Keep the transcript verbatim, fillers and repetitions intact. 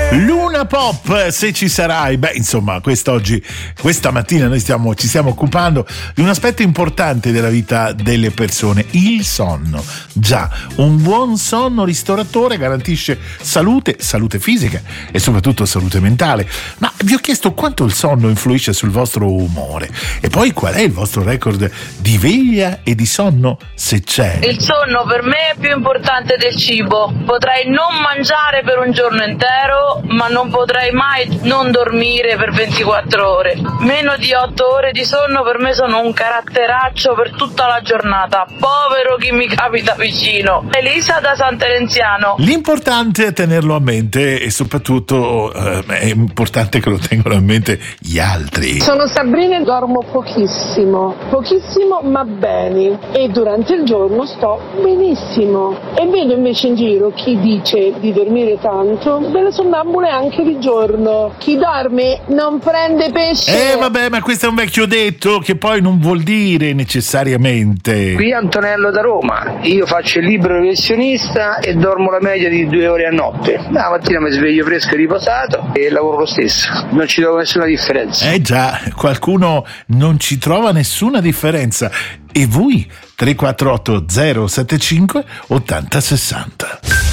Luna Pop, se ci sarai. Beh, insomma, quest'oggi, questa mattina noi stiamo, ci stiamo occupando di un aspetto importante della vita delle persone, il sonno. Già, un buon sonno ristoratore garantisce salute, salute fisica e soprattutto salute mentale. Ma vi ho chiesto quanto il sonno influisce sul vostro umore e poi qual è il vostro record di veglia e di sonno, se c'è. Il sonno per me è più importante del cibo. Potrei non mangiare per un giorno intero, ma non potrei mai non dormire per ventiquattro ore. Meno di otto ore di sonno per me sono un caratteraccio per tutta la giornata. Povero chi mi capita vicino. Elisa da Sant'Erenziano. L'importante è tenerlo a mente e soprattutto eh, è importante che lo tengano a mente gli altri. Sono Sabrina e dormo pochissimo, pochissimo ma bene, e durante il giorno sto benissimo. E vedo invece in giro chi dice di dormire tanto, delle sonnambule anche di giorno. Chi dorme non prende pesce. Eh vabbè, ma questo è un vecchio detto che poi non vuol dire necessariamente. Qui Antonello da Roma, io faccio il libero professionista e dormo la media di due ore a notte. La mattina mi sveglio fresco e riposato e lavoro lo stesso, non ci trovo nessuna differenza. Eh già, qualcuno non ci trova nessuna differenza. E voi? tre quattro otto zero sette cinque ottanta sessanta.